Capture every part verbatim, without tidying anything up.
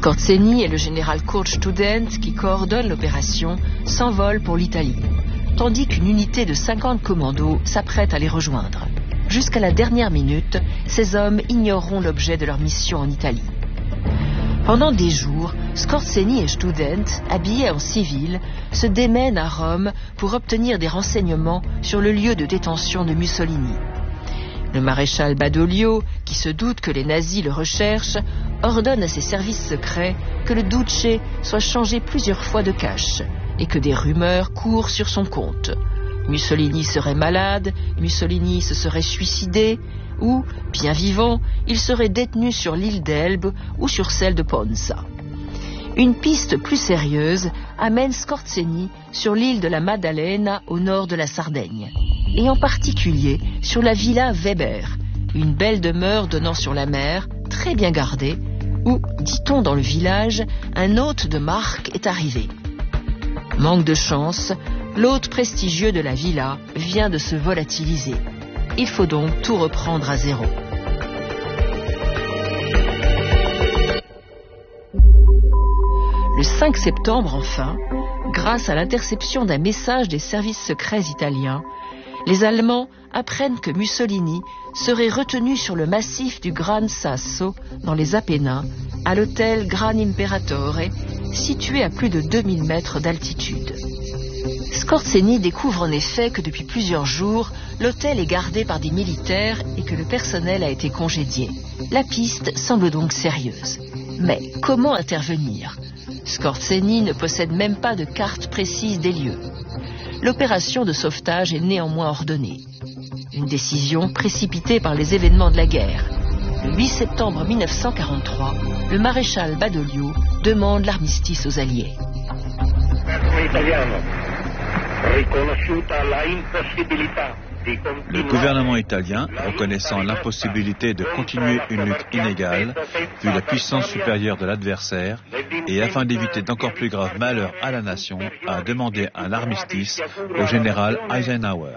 Scorzeni et le général Kurt Student, qui coordonnent l'opération, s'envolent pour l'Italie, tandis qu'une unité de cinquante commandos s'apprête à les rejoindre. Jusqu'à la dernière minute, ces hommes ignoreront l'objet de leur mission en Italie. Pendant des jours, Scorzeni et Student, habillés en civil, se démènent à Rome pour obtenir des renseignements sur le lieu de détention de Mussolini. Le maréchal Badoglio, qui se doute que les nazis le recherchent, ordonne à ses services secrets que le Duce soit changé plusieurs fois de cache et que des rumeurs courent sur son compte. Mussolini serait malade, Mussolini se serait suicidé, ou, bien vivant, il serait détenu sur l'île d'Elbe ou sur celle de Ponza. Une piste plus sérieuse amène Scorzeni sur l'île de la Maddalena au nord de la Sardaigne, et en particulier sur la villa Weber, une belle demeure donnant sur la mer, très bien gardée, où, dit-on dans le village, un hôte de marque est arrivé. Manque de chance, l'hôte prestigieux de la villa vient de se volatiliser. Il faut donc tout reprendre à zéro. Le cinq septembre, enfin, grâce à l'interception d'un message des services secrets italiens, les Allemands apprennent que Mussolini serait retenu sur le massif du Gran Sasso, dans les Apennins, à l'hôtel Gran Imperatore, situé à plus de deux mille mètres d'altitude. Scorzeni découvre en effet que depuis plusieurs jours, l'hôtel est gardé par des militaires et que le personnel a été congédié. La piste semble donc sérieuse. Mais comment intervenir ? Scorzeni ne possède même pas de carte précise des lieux. L'opération de sauvetage est néanmoins ordonnée. Une décision précipitée par les événements de la guerre. Le huit septembre mille neuf cent quarante-trois, le maréchal Badoglio demande l'armistice aux Alliés. Le gouvernement italien, reconnaissant l'impossibilité de continuer une lutte inégale, vu la puissance supérieure de l'adversaire, et afin d'éviter d'encore plus graves malheurs à la nation, a demandé un armistice au général Eisenhower.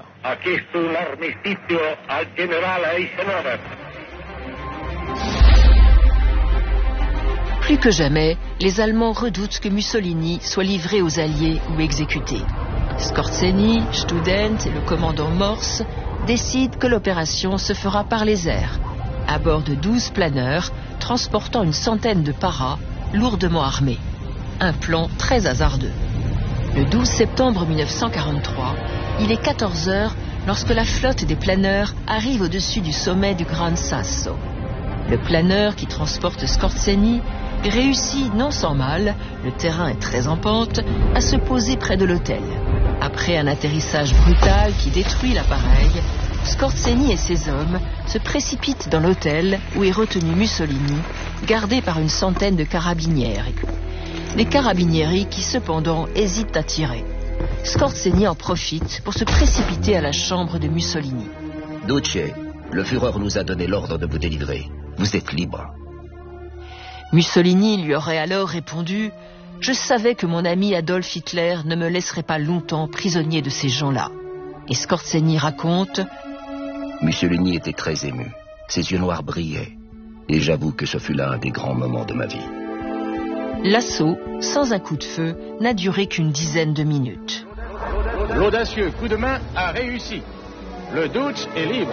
Plus que jamais, les Allemands redoutent que Mussolini soit livré aux Alliés ou exécuté. Scorzeni, Student et le commandant Morse décident que l'opération se fera par les airs, à bord de douze planeurs transportant une centaine de paras lourdement armés. Un plan très hasardeux. Le douze septembre mille neuf cent quarante-trois, il est quatorze heures lorsque la flotte des planeurs arrive au-dessus du sommet du Gran Sasso. Le planeur qui transporte Scorzeni réussit non sans mal, le terrain est très en pente, à se poser près de l'hôtel. Après un atterrissage brutal qui détruit l'appareil, Scorzeni et ses hommes se précipitent dans l'hôtel où est retenu Mussolini, gardé par une centaine de carabinieri. Les carabinieri qui cependant hésitent à tirer. Scorzeni en profite pour se précipiter à la chambre de Mussolini. Duce, le Führer nous a donné l'ordre de vous délivrer. Vous êtes libre. Mussolini lui aurait alors répondu « Je savais que mon ami Adolf Hitler ne me laisserait pas longtemps prisonnier de ces gens-là. » Et Scorzeni raconte « Mussolini était très ému. Ses yeux noirs brillaient. Et j'avoue que ce fut là un des grands moments de ma vie. » L'assaut, sans un coup de feu, n'a duré qu'une dizaine de minutes. L'audacieux coup de main a réussi. Le Duce est libre.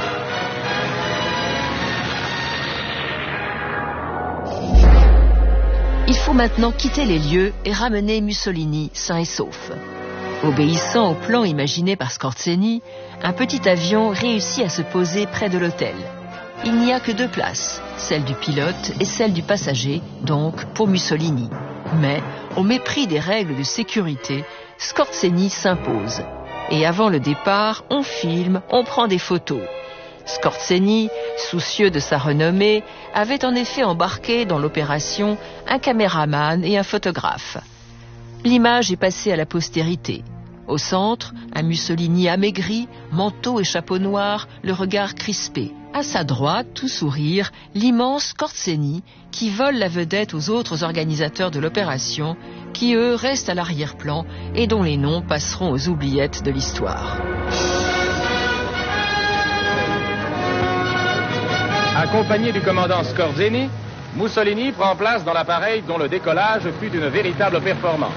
Il faut maintenant quitter les lieux et ramener Mussolini sain et sauf. Obéissant au plan imaginé par Scorzeni, un petit avion réussit à se poser près de l'hôtel. Il n'y a que deux places, celle du pilote et celle du passager, donc pour Mussolini. Mais, au mépris des règles de sécurité, Scorzeni s'impose. Et avant le départ, on filme, on prend des photos. Scorzeni, soucieux de sa renommée, avait en effet embarqué dans l'opération un caméraman et un photographe. L'image est passée à la postérité. Au centre, un Mussolini amaigri, manteau et chapeau noir, le regard crispé. À sa droite, tout sourire, l'immense Scorzeni qui vole la vedette aux autres organisateurs de l'opération, qui eux restent à l'arrière-plan et dont les noms passeront aux oubliettes de l'histoire. Accompagné du commandant Scorzeni, Mussolini prend place dans l'appareil dont le décollage fut une véritable performance.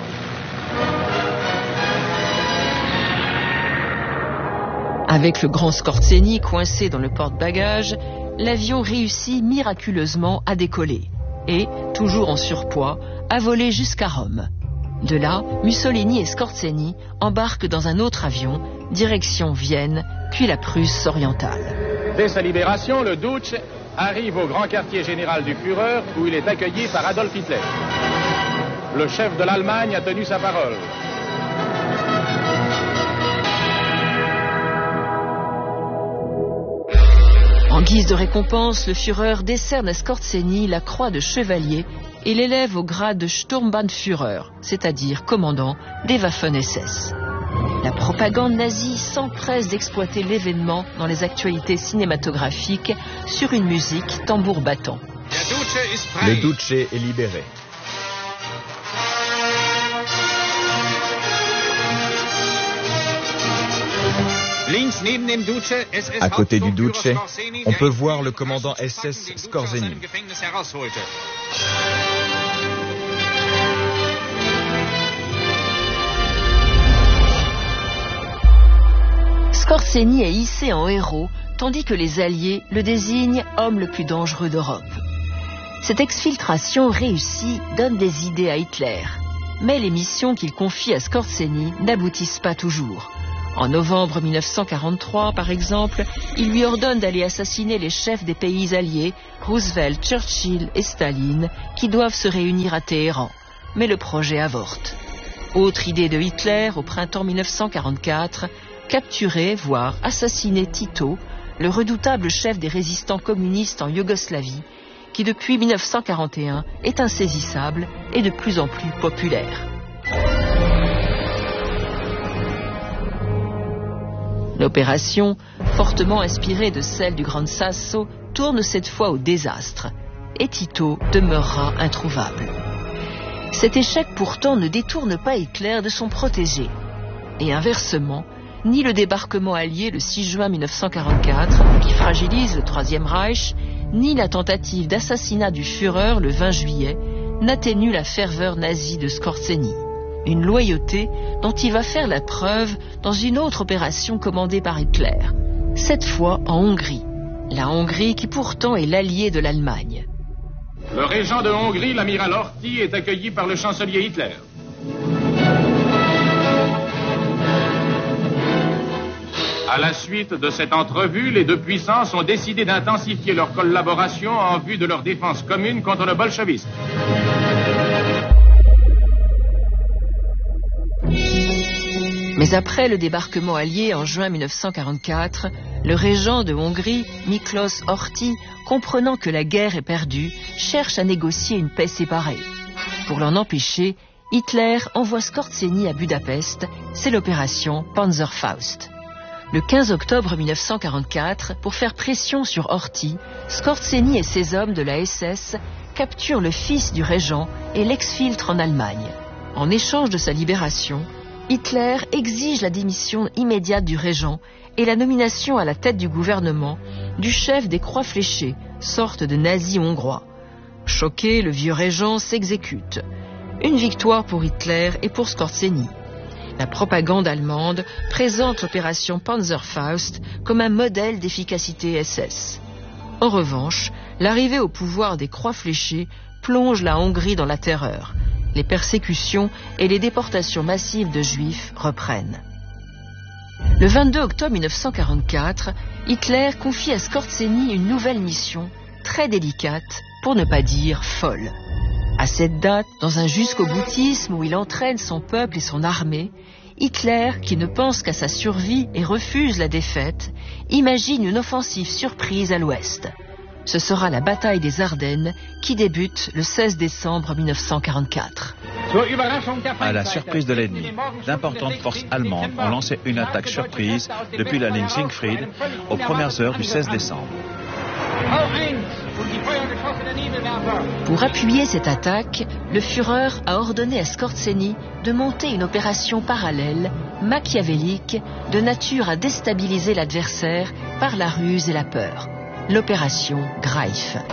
Avec le grand Scorzeni coincé dans le porte-bagages, l'avion réussit miraculeusement à décoller et, toujours en surpoids, à voler jusqu'à Rome. De là, Mussolini et Scorzeni embarquent dans un autre avion, direction Vienne, puis la Prusse orientale. Dès sa libération, le Dutch arrive au grand quartier général du Führer où il est accueilli par Adolf Hitler. Le chef de l'Allemagne a tenu sa parole. En guise de récompense, le Führer décerne à Scorzeni la croix de chevalier et l'élève au grade de Sturmbannführer, c'est-à-dire commandant des Waffen-S S. La propagande nazie s'empresse d'exploiter l'événement dans les actualités cinématographiques sur une musique tambour battant. Le Duce est libéré. À côté du Duce, on peut voir le commandant S S Scorzeni. Scorzeni est hissé en héros, tandis que les Alliés le désignent homme le plus dangereux d'Europe. Cette exfiltration réussie donne des idées à Hitler, mais les missions qu'il confie à Scorzeni n'aboutissent pas toujours. En novembre mille neuf cent quarante-trois, par exemple, il lui ordonne d'aller assassiner les chefs des pays alliés, Roosevelt, Churchill et Staline, qui doivent se réunir à Téhéran. Mais le projet avorte. Autre idée de Hitler, au printemps mille neuf cent quarante-quatre, capturer, voire assassiner Tito, le redoutable chef des résistants communistes en Yougoslavie, qui depuis mille neuf cent quarante et un est insaisissable et de plus en plus populaire. L'opération, fortement inspirée de celle du Gran Sasso, tourne cette fois au désastre, et Tito demeurera introuvable. Cet échec pourtant ne détourne pas Hitler de son protégé. Et inversement, ni le débarquement allié le six juin mille neuf cent quarante-quatre, qui fragilise le Troisième Reich, ni la tentative d'assassinat du Führer le vingt juillet, n'atténue la ferveur nazie de Scorzeni. Une loyauté dont il va faire la preuve dans une autre opération commandée par Hitler, cette fois en Hongrie. La Hongrie qui pourtant est l'allié de l'Allemagne. Le régent de Hongrie, l'amiral Horthy, est accueilli par le chancelier Hitler. À la suite de cette entrevue, les deux puissances ont décidé d'intensifier leur collaboration en vue de leur défense commune contre le bolchevisme. Mais après le débarquement allié en juin mille neuf cent quarante-quatre, le régent de Hongrie, Miklos Horthy, comprenant que la guerre est perdue, cherche à négocier une paix séparée. Pour l'en empêcher, Hitler envoie Scorzeni à Budapest, c'est l'opération Panzerfaust. Le quinze octobre mille neuf cent quarante-quatre, pour faire pression sur Horthy, Scorzeni et ses hommes de la S S capturent le fils du régent et l'exfiltrent en Allemagne. En échange de sa libération, Hitler exige la démission immédiate du régent et la nomination à la tête du gouvernement du chef des Croix Fléchées, sorte de nazi hongrois. Choqué, le vieux régent s'exécute. Une victoire pour Hitler et pour Scorzeni. La propagande allemande présente l'opération Panzerfaust comme un modèle d'efficacité S S. En revanche, l'arrivée au pouvoir des Croix Fléchées plonge la Hongrie dans la terreur. Les persécutions et les déportations massives de Juifs reprennent. Le vingt-deux octobre mille neuf cent quarante-quatre, Hitler confie à Scorzeni une nouvelle mission, très délicate, pour ne pas dire folle. À cette date, dans un jusqu'au-boutisme où il entraîne son peuple et son armée, Hitler, qui ne pense qu'à sa survie et refuse la défaite, imagine une offensive surprise à l'ouest. Ce sera la bataille des Ardennes qui débute le seize décembre mille neuf cent quarante-quatre. À la surprise de l'ennemi, d'importantes forces allemandes ont lancé une attaque surprise depuis la ligne Siegfried aux premières heures du seize décembre. Pour appuyer cette attaque, le Führer a ordonné à Scorzeni de monter une opération parallèle, machiavélique, de nature à déstabiliser l'adversaire par la ruse et la peur. L'opération Greif.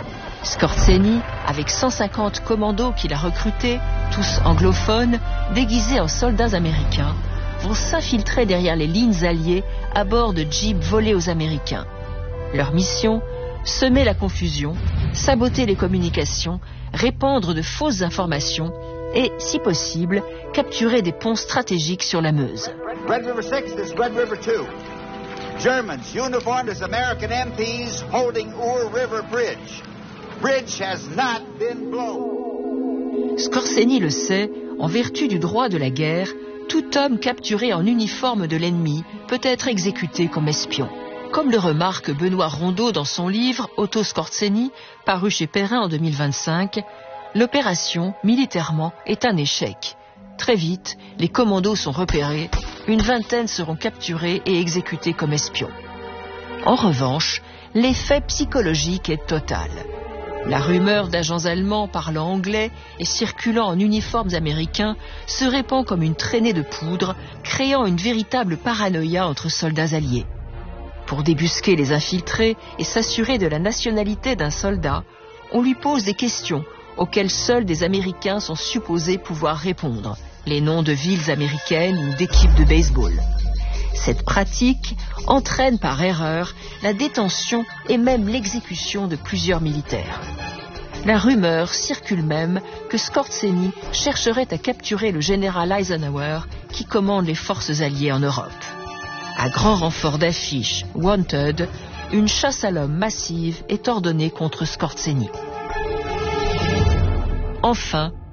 Scorzeni, avec cent cinquante commandos qu'il a recrutés, tous anglophones, déguisés en soldats américains, vont s'infiltrer derrière les lignes alliées à bord de jeeps volés aux Américains. Leur mission, semer la confusion, saboter les communications, répandre de fausses informations et, si possible, capturer des ponts stratégiques sur la Meuse. Red River six, this is Red River two. Germans uniformed as American M Ps holding Ur River Bridge. Bridge has not been blown. Scorzeni le sait, en vertu du droit de la guerre, tout homme capturé en uniforme de l'ennemi peut être exécuté comme espion. Comme le remarque Benoît Rondeau dans son livre Otto Scorzeni, paru chez Perrin en deux mille vingt-cinq, l'opération, militairement, est un échec. Très vite, les commandos sont repérés, une vingtaine seront capturés et exécutés comme espions. En revanche, l'effet psychologique est total. La rumeur d'agents allemands parlant anglais et circulant en uniformes américains se répand comme une traînée de poudre, créant une véritable paranoïa entre soldats alliés. Pour débusquer les infiltrés et s'assurer de la nationalité d'un soldat, on lui pose des questions auxquelles seuls des Américains sont supposés pouvoir répondre, les noms de villes américaines ou d'équipes de baseball. Cette pratique entraîne par erreur la détention et même l'exécution de plusieurs militaires. La rumeur circule même que Scorzeni chercherait à capturer le général Eisenhower qui commande les forces alliées en Europe. À grand renfort d'affiches « Wanted », une chasse à l'homme massive est ordonnée contre Scorzeni. Enfin,